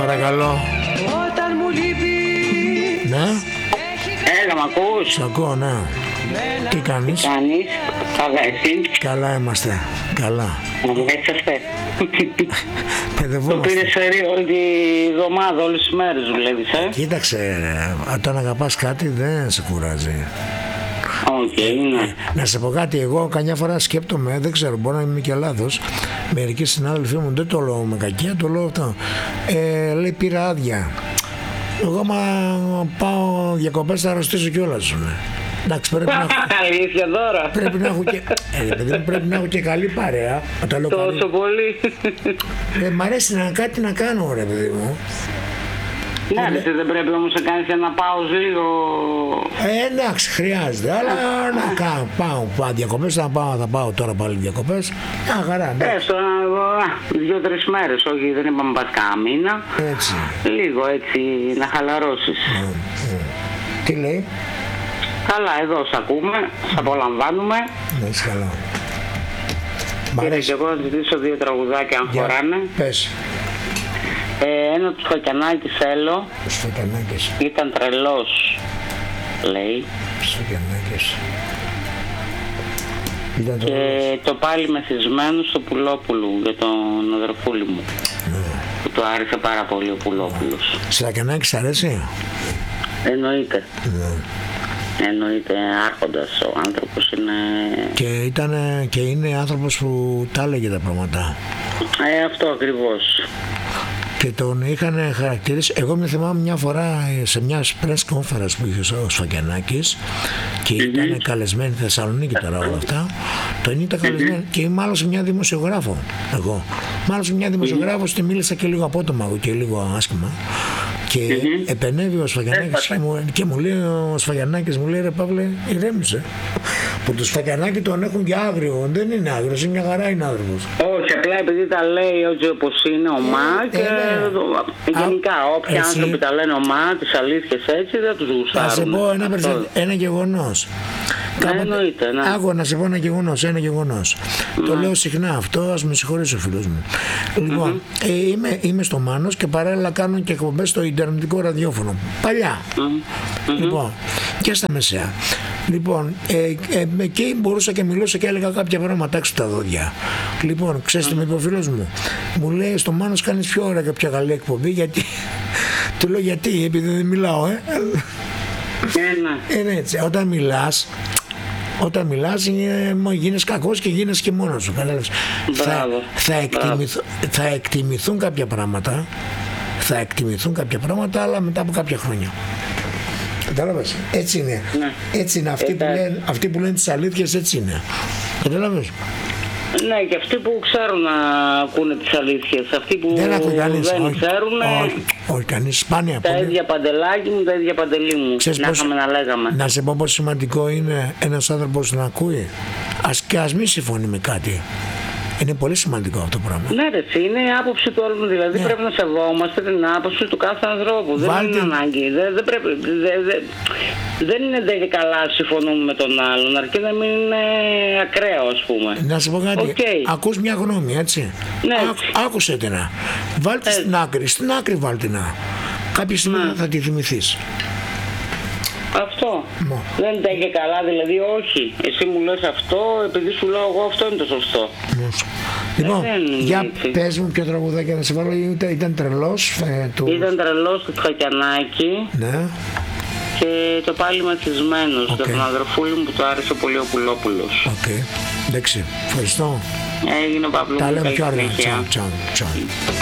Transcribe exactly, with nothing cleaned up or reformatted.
παρακαλώ. Όταν μου λείπει. Ναι. Έλα, μ' ακούς? Σ' ακούω, ναι. Τι κάνεις? Τι κάνεις? Καλά, εσύ? Καλά είμαστε. Καλά. Έτσι αυτέ. Το Παιδευόμαστε. πήρες σερί όλη τη εβδομάδα, όλες τις μέρες δουλεύεις, ε? Κοίταξε, ρε, όταν αγαπάς κάτι δεν σε κουράζει. Οκ, okay, ναι. Να σε πω κάτι, εγώ καμιά φορά σκέπτομαι, δεν ξέρω, μπορεί να είμαι και λάθος. Μερικοί συνάδελφοί μου, δεν το λέω με κακία, το λέω αυτό. Ε, λέει πήρα άδεια. Εγώ μα πάω διακοπές θα αρρωστήσω κιόλας. Εντάξει, πρέπει να έχω. Αλήθεια τώρα. Πρέπει να έχω και. Ε, παιδί μου, πρέπει να έχω και καλή παρέα. Τόσο καλή. Πολύ. Ε, μ' αρέσει να κάτι να κάνω, ρε παιδί μου. Ναι, ε, δεν πρέπει όμως να κάνεις ένα πάως λίγο. Ε, εντάξει, χρειάζεται. Αλλά να κάνω. Πάω, πάω διακοπές, θα πάω, θα πάω τώρα πάλι διακοπές. Α, χαρά. Έστω δύο-τρεις μέρες, όχι, δεν είπαμε πας κάνα μήνα. Έτσι. Λίγο έτσι να χαλαρώσεις. Mm, mm. Τι λέει? Καλά, εδώ σ' ακούμε, σ' απολαμβάνουμε. Ναι, είσαι καλά. Πήρα και εγώ να ζητήσω δύο τραγουδάκια αν Για, χωράνε. πες. Ε, ένα του Σφακιανάκη θέλω. Ο Σφακιανάκης. Ήταν τρελός, λέει. Σφακιανάκης. Ήταν Και τρελός. το πάλι μεθυσμένο στο Πουλόπουλου για τον αδερφούλη μου. Ναι. Που του άρεσε πάρα πολύ ο Πουλόπουλος. Σφακιανάκης σ' αρέσει? Εννοείται. Ναι. Εννοείται, άρχοντας ο άνθρωπος είναι. Και, ήταν, και είναι άνθρωπος που τα έλεγε τα πράγματα. Ε, αυτό ακριβώς. Και τον είχαν χαρακτηρίσει. Εγώ με θυμάμαι μια φορά σε μια press conference που είχε ο Σφακιανάκης και mm-hmm. ήταν καλεσμένη στη Θεσσαλονίκη τώρα όλα αυτά. Τον ήταν καλεσμένη mm-hmm. και είμαι άλλο σε μια δημοσιογράφο. Εγώ. Μάλλον σε μια δημοσιογράφο mm-hmm. τη μίλησα και λίγο απότομα και λίγο άσχημα. Και mm-hmm. επενέβη ο Σφακιανάκης και, μου, και μου λέει ο Σφακιανάκης, μου λέει ρε Παύλε, ηρέμησε. Που το Σφακιανάκη τον έχουν και άγριο. Δεν είναι άγριος, είναι μια χαρά είναι άνθρωπος. Όχι, απλά επειδή τα λέει έτσι όπως είναι ομά ε, και ε, ναι. γενικά όποιοι εσύ... άνθρωποι τα λένε ομά, τις αλήθειες έτσι δεν τους γουστάρουν. Θα σε πω ένα, περι... ένα γεγονός. Ναι, εννοείται, ναι. Άκου να σε πω ένα γεγονός, ένα γεγονός. Ναι. Το λέω συχνά αυτό, ας με συγχωρήσει ο φίλος μου. Mm-hmm. Λοιπόν, ε, είμαι, είμαι στο Μάνος και παράλληλα κάνω και εκπομπές στο ιντερνετικό ραδιόφωνο. Παλιά. Mm-hmm. Λοιπόν, και στα μεσαία. Λοιπόν, ε, ε, εκεί μπορούσα και μιλούσα και έλεγα κάποια πράγματα έξω τα δόντια. Λοιπόν, ξέρεις τι με είπε ο φίλος μου? Μου λέει στο Μάνος κάνεις πιο ωραία και πιο καλή εκπομπή, γιατί. Του λέω γιατί, επειδή δεν μιλάω, ε. Είναι έτσι, όταν μιλάς, όταν μιλάς γίνεσαι κακός και γίνεσαι και μόνος σου. Θα, θα, εκτιμηθ, θα εκτιμηθούν κάποια πράγματα, θα εκτιμηθούν κάποια πράγματα, αλλά μετά από κάποια χρόνια. Κατάλαβες, έτσι είναι. Ναι. Έτσι είναι, αυτοί που, λένε, αυτοί που λένε τις αλήθειες έτσι είναι. Κατάλαβες. Ναι, και αυτοί που ξέρουν να ακούνε τις αλήθειες, αυτοί που δεν, δεν όχι, ξέρουν. Όχι, όχι, κανείς σπάνια. Τα πολύ. ίδια παντελάκι μου, τα ίδια παντελή μου. Ξέρεις να πώς, είχαμε να λέγαμε. Να σε πω πόσο σημαντικό είναι ένας άνθρωπος να ακούει. Ας και ας μη συμφωνεί με κάτι. Είναι πολύ σημαντικό αυτό το πράγμα. Ναι, ρε, είναι η άποψη του άλλου. Δηλαδή ναι. πρέπει να σεβόμαστε την άποψη του κάθε ανθρώπου. Βάλτε... Δεν είναι ανάγκη. Δεν, δεν, πρέπει, δεν, δεν, δεν είναι δεν καλά συμφωνούμε με τον άλλον, αρκεί να μην είναι ακραίο, ας πούμε. Να σου πω κάτι. Okay. Ακούς μια γνώμη, έτσι. Ναι. Ά, άκουσε την. Βάλτε στην άκρη. Στην άκρη βάλτε την. Κάποια στιγμή ναι. θα τη θυμηθείς. Αυτό. Μα. Δεν τα είχε καλά, δηλαδή όχι. Εσύ μου λες αυτό, επειδή σου λέω εγώ αυτό είναι το σωστό. Μάλιστα. Λοιπόν, ε, για έτσι. Πες μου ποιο τραγουδάκι να σε βάλω, ήταν, ήταν τρελός ε, του... Ήταν τρελός του Τσακιανάκη. Ναι. Και το πάλι μαθισμένος okay. για τον αδερφούλη μου που του άρεσε πολύ ο Πουλόπουλος. Οκ. Okay. Εντάξει, ευχαριστώ. Έγινε ο Παύλο. Τα λέμε πιο αργά. Τσάου, τσάου, τσάου.